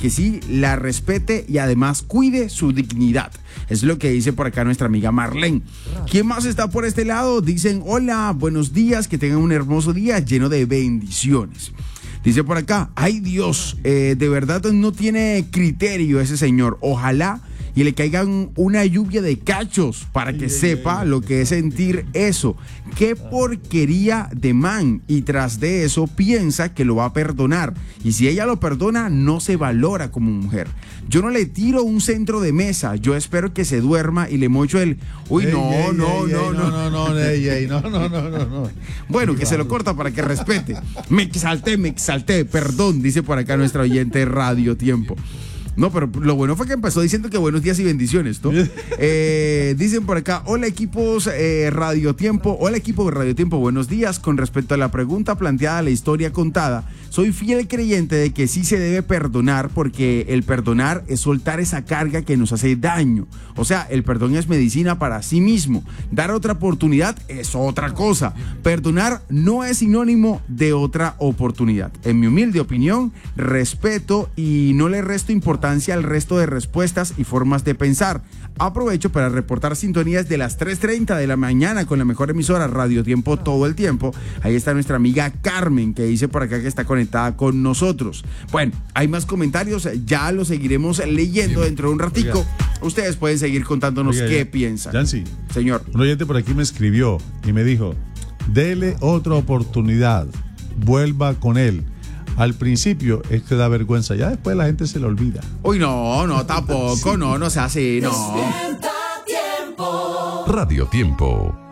que sí la respete y además cuide su dignidad. Es lo que dice por acá nuestra amiga Marlene. ¿Quién más está por este lado? Dicen, hola, buenos días, que tengan un hermoso día lleno de bendiciones. Dice por acá, ay Dios, de verdad no tiene criterio ese señor. Ojalá y le caigan una lluvia de cachos para que sepa lo que es sentir eso. Qué porquería de man. Y tras de eso piensa que lo va a perdonar. Y si ella lo perdona, no se valora como mujer. Yo no le tiro un centro de mesa. Yo espero que se duerma y le mocho el... Uy, no. Bueno, que se lo corta para que respete. Me exalté. Perdón, dice por acá nuestra oyente Radio Tiempo. No, pero lo bueno fue que empezó diciendo que buenos días y bendiciones, ¿no? Dicen por acá, hola equipos Radio Tiempo, hola equipo de Radio Tiempo, buenos días. Con respecto a la pregunta planteada, la historia contada, soy fiel creyente de que sí se debe perdonar, porque el perdonar es soltar esa carga que nos hace daño. O sea, el perdón es medicina para sí mismo. Dar otra oportunidad es otra cosa. Perdonar no es sinónimo de otra oportunidad. En mi humilde opinión, respeto y no le resto importancia al resto de respuestas y formas de pensar. Aprovecho para reportar sintonías de las 3:30 de la mañana con la mejor emisora Radio Tiempo todo el tiempo. Ahí está nuestra amiga Carmen, que dice por acá que está conectada con nosotros. Bueno, hay más comentarios, ya los seguiremos leyendo dentro de un ratico. Oiga. Ustedes pueden seguir contándonos qué piensan. Yancy, señor. Un oyente por aquí me escribió y me dijo, dele otra oportunidad, vuelva con él. Al principio es que da vergüenza, ya después la gente se le olvida. Uy, no, tampoco, no se hace, no. Radio Tiempo.